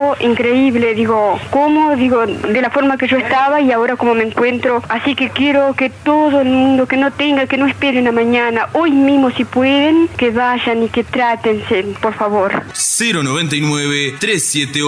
algo increíble, digo, ¿cómo? Digo, de la forma que yo estaba y ahora como me encuentro. Así que quiero que todo el mundo que no esperen a mañana, hoy mismo si pueden, que vayan y que trátense, por favor. 099 378